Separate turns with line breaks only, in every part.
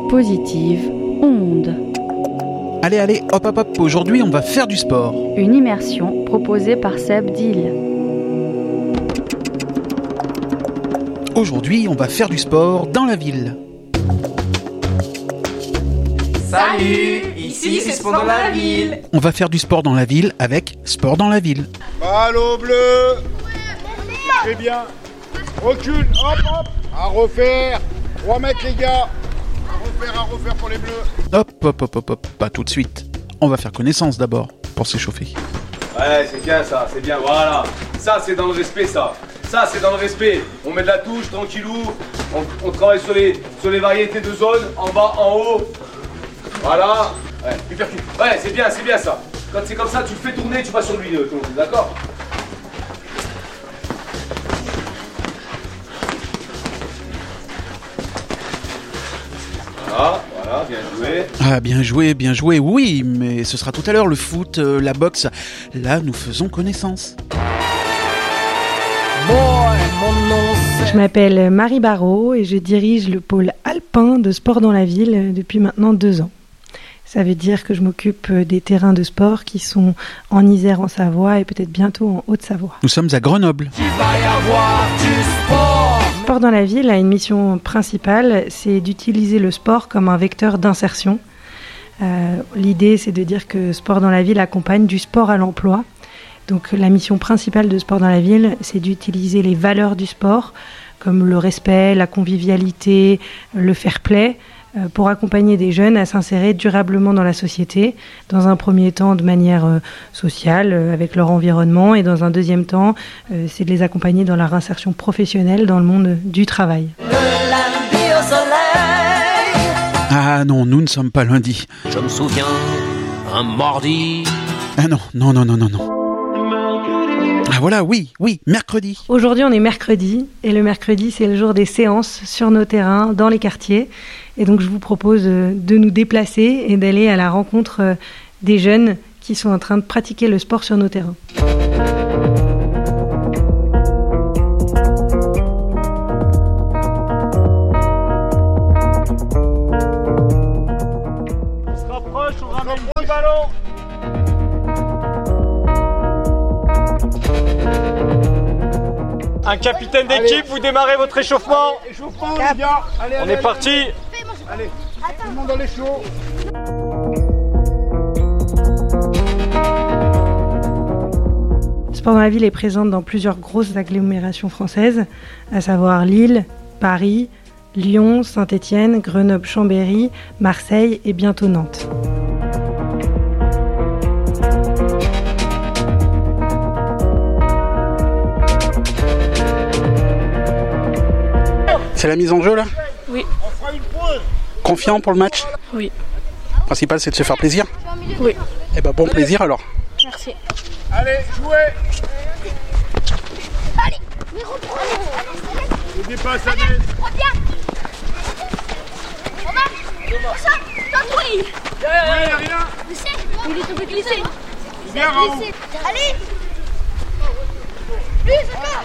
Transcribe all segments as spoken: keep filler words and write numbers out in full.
positive, onde.
Allez, allez, hop, hop, hop, aujourd'hui on va faire du sport.
Une immersion proposée par Seb Dill.
Aujourd'hui on va faire du sport dans la ville.
Salut, ici c'est Sport dans la ville.
On va faire du sport dans la ville avec Sport dans la ville.
Ballon bleu. Très bien. Recule, hop, hop. À refaire. trois mètres les gars. À refaire, à refaire pour les bleus.
Hop, hop, hop, hop, hop, pas tout de suite. On va faire connaissance d'abord, pour s'échauffer.
Ouais, c'est bien ça, c'est bien, voilà. Ça c'est dans le respect ça. Ça c'est dans le respect. On met de la touche, tranquillou. On, on travaille sur les, sur les variétés de zones, en bas, en haut. Voilà. Ouais, hypercute. Ouais, c'est bien, c'est bien ça. Quand c'est comme ça, tu le fais tourner, tu vas sur lui, euh, d'accord ? Voilà, voilà, bien joué.
Ah, bien joué, bien joué, oui, mais ce sera tout à l'heure, le foot, euh, la boxe. Là, nous faisons connaissance.
Je m'appelle Marie Barrault et je dirige le pôle alpin de sport dans la ville depuis maintenant deux ans. Ça veut dire que je m'occupe des terrains de sport qui sont en Isère, en Savoie et peut-être bientôt en Haute-Savoie.
Nous sommes à Grenoble.
Il va y avoir du sport. Sport dans la ville a une mission principale, c'est d'utiliser le sport comme un vecteur d'insertion. Euh, l'idée, c'est de dire que Sport dans la ville accompagne du sport à l'emploi. Donc la mission principale de Sport dans la ville, c'est d'utiliser les valeurs du sport, comme le respect, la convivialité, le fair-play, euh, pour accompagner des jeunes à s'insérer durablement dans la société, dans un premier temps de manière euh, sociale, euh, avec leur environnement, et dans un deuxième temps, euh, c'est de les accompagner dans leur insertion professionnelle dans le monde du travail.
Le lundi au soleil.
Ah non, nous ne sommes pas lundi.
Je me souviens, un mardi.
Ah non, non, non, non, non, non. Ah voilà, oui, oui, mercredi.
Aujourd'hui, on est mercredi, et le mercredi, c'est le jour des séances sur nos terrains, dans les quartiers. Et donc, je vous propose de nous déplacer et d'aller à la rencontre des jeunes qui sont en train de pratiquer le sport sur nos terrains.
On se rapproche, on ramène le ballon.
Un capitaine d'équipe, vous démarrez votre échauffement.
Allez, échauffement les gars. Allez,
On
allez,
est
allez,
parti.
Allez, allez. Tout le monde dans les chauds.
Sport dans la ville est présente dans plusieurs grosses agglomérations françaises, à savoir Lille, Paris, Lyon, Saint-Étienne, Grenoble, Chambéry, Marseille et bientôt Nantes.
C'est la mise en jeu là ?
Oui.
Confiant pour le match ?
Oui.
Le principal c'est de se faire plaisir ?
Oui.
Eh ben bon plaisir alors.
Merci.
Allez, jouez.
Allez, mais reprends.
Je dépasse, allez.
Omar, ça, toi, oui.
Ouais, y'a rien.
Glissez. Il est tombé glissé.
Bien, Raoult.
Allez. Lui, ça va.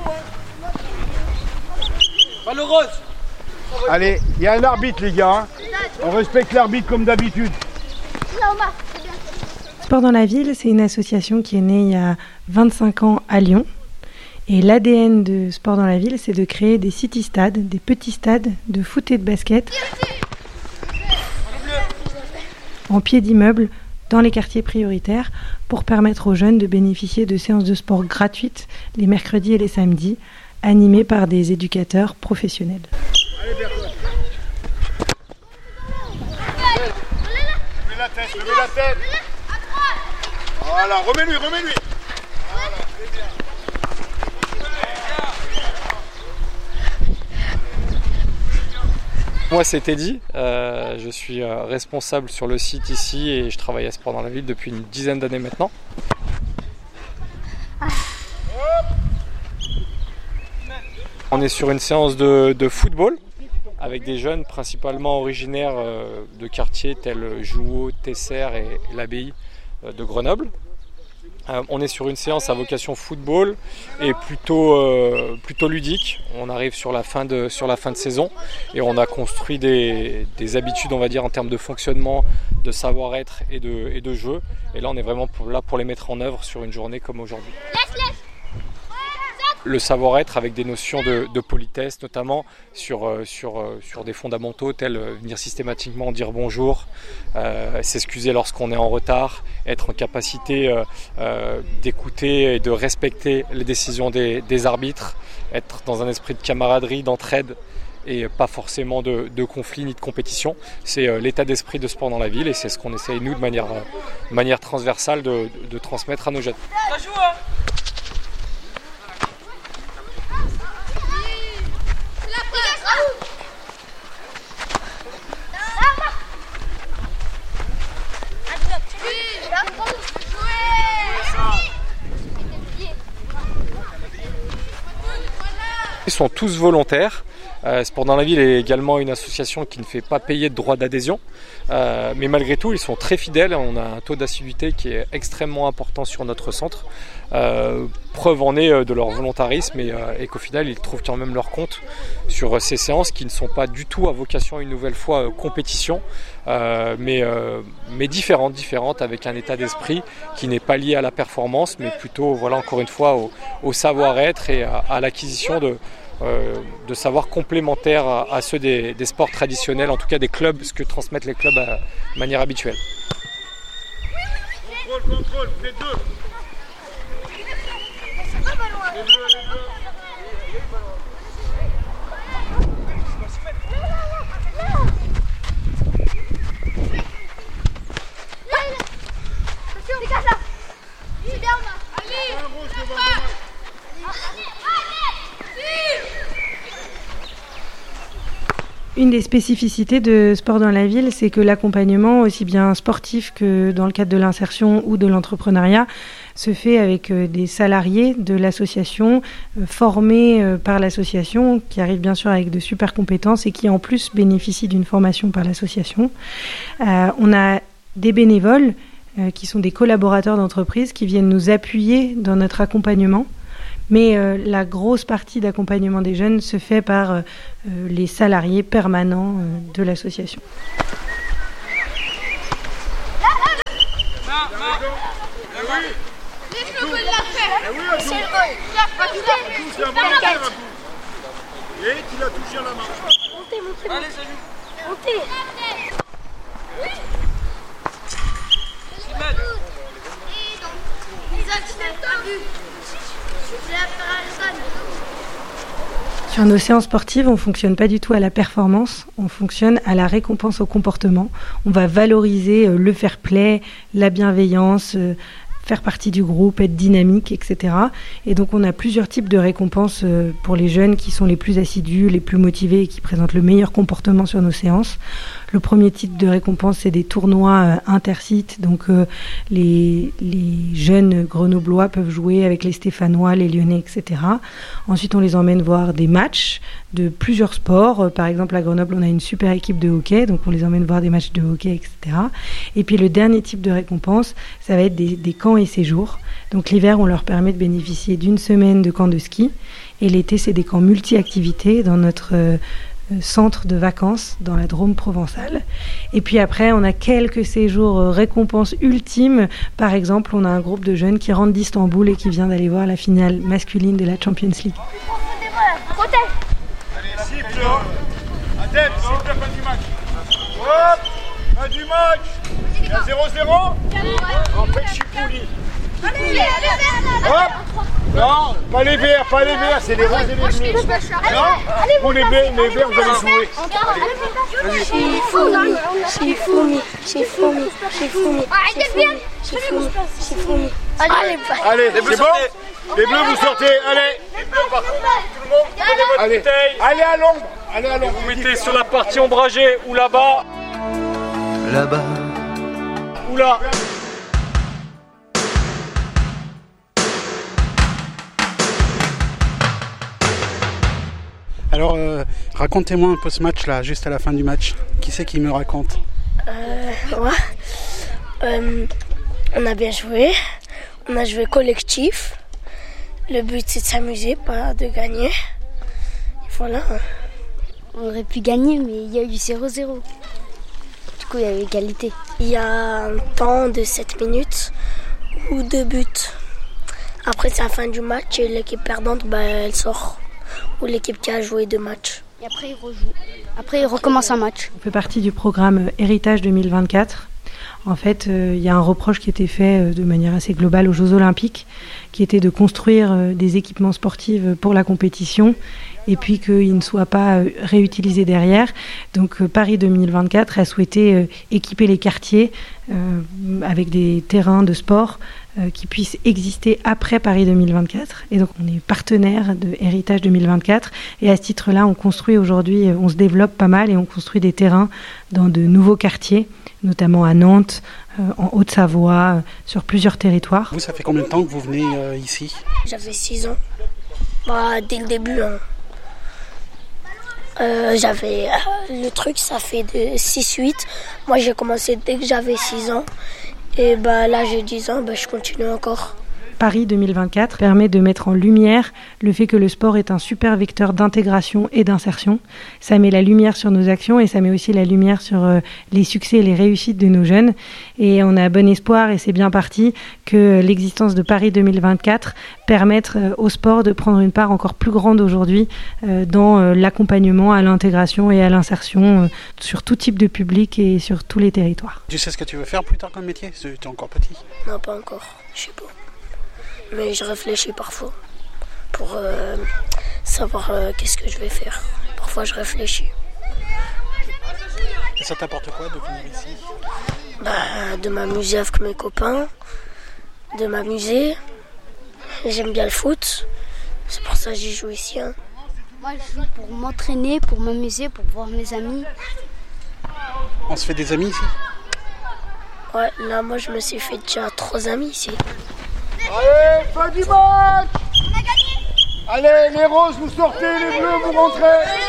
Ballon rose.
Allez, il y a un arbitre les gars. Hein. On respecte l'arbitre comme d'habitude.
Là, Omar, c'est bien.
Sport dans la ville, c'est une association qui est née il y a vingt-cinq ans à Lyon. Et l'A D N de Sport dans la ville, c'est de créer des city-stades, des petits stades de foot et de basket en pied d'immeuble dans les quartiers prioritaires pour permettre aux jeunes de bénéficier de séances de sport gratuites les mercredis et les samedis, animées par des éducateurs professionnels.
Allez, Bertrand. Remets la tête, remets la tête. Voilà, remets-lui, remets-lui. Voilà, c'est bien.
Moi c'est Teddy, euh, je suis euh, responsable sur le site ici et je travaille à Sport dans la ville depuis une dizaine d'années maintenant. On est sur une séance de, de football avec des jeunes principalement originaires euh, de quartiers tels Jouot, Tesser et l'Abbaye euh, de Grenoble. Euh, on est sur une séance à vocation football et plutôt, euh, plutôt ludique. On arrive sur la fin de, sur la fin de saison et on a construit des, des habitudes, on va dire, en termes de fonctionnement, de savoir-être et de, et de jeu. Et là, on est vraiment pour, là pour les mettre en œuvre sur une journée comme aujourd'hui.
Laisse, laisse.
Le savoir-être avec des notions de, de politesse, notamment sur, euh, sur, euh, sur des fondamentaux tels euh, venir systématiquement dire bonjour, euh, s'excuser lorsqu'on est en retard, être en capacité euh, euh, d'écouter et de respecter les décisions des, des arbitres, être dans un esprit de camaraderie, d'entraide et pas forcément de, de conflit ni de compétition. C'est euh, l'état d'esprit de sport dans la ville et c'est ce qu'on essaye nous de manière, euh, de manière transversale de, de, de transmettre à nos jeunes. Ils sont tous volontaires. Euh, Sport dans la ville est également une association qui ne fait pas payer de droits d'adhésion. Euh, mais malgré tout, ils sont très fidèles. On a un taux d'assiduité qui est extrêmement important sur notre centre. Euh, preuve en est de leur volontarisme et, euh, et qu'au final, ils trouvent quand même leur compte sur ces séances qui ne sont pas du tout à vocation, une nouvelle fois, euh, compétition, euh, mais, euh, mais différentes, différentes, avec un état d'esprit qui n'est pas lié à la performance, mais plutôt, voilà, encore une fois, au, au savoir-être et à, à l'acquisition de Euh, de savoir complémentaires à, à ceux des, des sports traditionnels, en tout cas des clubs, ce que transmettent les clubs à, de manière habituelle.
Contrôle, contrôle, les deux. Les deux, les deux.
Dégage là. C'est bien là. Allez.
Une des spécificités de Sport dans la ville, c'est que l'accompagnement, aussi bien sportif que dans le cadre de l'insertion ou de l'entrepreneuriat, se fait avec des salariés de l'association, formés par l'association, qui arrivent bien sûr avec de super compétences et qui en plus bénéficient d'une formation par l'association. Euh, on a des bénévoles euh, qui sont des collaborateurs d'entreprise qui viennent nous appuyer dans notre accompagnement. Mais euh, la grosse partie d'accompagnement des jeunes se fait par euh, les salariés permanents euh, de l'association.
Et qu'il a touché à la main.
Montez, montez, allez, ça joue. Montez. Oui.
Sur nos séances sportives, on ne fonctionne pas du tout à la performance, on fonctionne à la récompense au comportement. On va valoriser le fair-play, la bienveillance, faire partie du groupe, être dynamique, et cetera. Et donc on a plusieurs types de récompenses pour les jeunes qui sont les plus assidus, les plus motivés et qui présentent le meilleur comportement sur nos séances. Le premier type de récompense, c'est des tournois euh, intersites. Donc euh, les, les jeunes grenoblois peuvent jouer avec les Stéphanois, les Lyonnais, et cetera. Ensuite, on les emmène voir des matchs de plusieurs sports. Euh, par exemple, à Grenoble, on a une super équipe de hockey, donc on les emmène voir des matchs de hockey, et cetera. Et puis le dernier type de récompense, ça va être des, des camps et séjours. Donc l'hiver, on leur permet de bénéficier d'une semaine de camp de ski. Et l'été, c'est des camps multi-activités dans notre euh, centre de vacances dans la Drôme provençale. Et puis après, on a quelques séjours euh, récompenses ultimes. Par exemple, on a un groupe de jeunes qui rentre d'Istanbul et qui vient d'aller voir la finale masculine de la Champions League.
Allez, siffle. Adèle, siffle la fin du match. Hop, fin du match. Il y a zéro zéro. Après Chipouli.
Allez, allez, allez.
Hop. Non, pas les verts, pas les verts, c'est les roses et les bleus. Non, pour les verts, les verts, vous allez jouer.
Chifoumi, Chifoumi, Chifoumi, Chifoumi. Arrêtez bien. Chifoumi. Allez,
allez, c'est bon. Les bleus, vous sortez, allez. Les bleus, par contre, tout le monde, prenez votre allez. Bouteille. Allez à l'ombre, allez à l'ombre.
Vous mettez sur la partie ombragée ou là-bas.
Là-bas.
Ou là.
Alors, euh, racontez-moi un peu ce match-là, juste à la fin du match. Qui c'est qui me raconte ?
Euh, moi, euh, on a bien joué. On a joué collectif. Le but c'est de s'amuser, pas de gagner. Et voilà.
On aurait pu gagner, mais il y a eu zéro zéro. Du coup, il y a eu égalité.
Il y a un temps de sept minutes ou deux buts. Après, c'est la fin du match et l'équipe perdante, bah, elle sort. Ou l'équipe qui a joué deux matchs.
Et après, il rejoue. Après, il recommence un match.
On fait partie du programme Héritage deux mille vingt-quatre. En fait, euh, il y a un reproche qui était fait euh, de manière assez globale aux Jeux Olympiques, qui était de construire euh, des équipements sportifs pour la compétition et puis qu'ils ne soient pas euh, réutilisés derrière. Donc euh, Paris deux mille vingt-quatre a souhaité euh, équiper les quartiers euh, avec des terrains de sport euh, qui puissent exister après Paris deux mille vingt-quatre. Et donc on est partenaire de Héritage deux mille vingt-quatre. Et à ce titre-là, on construit aujourd'hui, on se développe pas mal et on construit des terrains dans de nouveaux quartiers, notamment à Nantes, euh, en Haute-Savoie, euh, sur plusieurs territoires.
Vous, ça fait combien de temps que vous venez euh, ici ?
J'avais six ans. Bah, dès le début, hein. euh, j'avais euh, le truc, ça fait de six huit. Moi, j'ai commencé dès que j'avais six ans. Et bah, là, j'ai dix ans, bah, je continue encore.
Paris deux mille vingt-quatre permet de mettre en lumière le fait que le sport est un super vecteur d'intégration et d'insertion. Ça met la lumière sur nos actions et ça met aussi la lumière sur euh, les succès et les réussites de nos jeunes. Et on a bon espoir, et c'est bien parti, que l'existence de Paris deux mille vingt-quatre permette euh, au sport de prendre une part encore plus grande aujourd'hui euh, dans euh, l'accompagnement à l'intégration et à l'insertion euh, sur tout type de public et sur tous les territoires.
Tu sais ce que tu veux faire plus tard comme métier ? Tu es encore petit ?
Non, pas encore. Je sais pas. Mais je réfléchis parfois pour euh, savoir euh, qu'est-ce que je vais faire. Parfois, je réfléchis.
Et ça t'apporte quoi de venir ici ?
Bah, de m'amuser avec mes copains, de m'amuser. J'aime bien le foot. C'est pour ça que j'y joue ici. Hein.
Moi, je joue pour m'entraîner, pour m'amuser, pour voir mes amis.
On se fait des amis ici ?
Ouais, là, moi, je me suis fait déjà trois amis ici.
Allez, fin du match! On a gagné! Allez, les roses, vous sortez, les bleus, vous rentrez!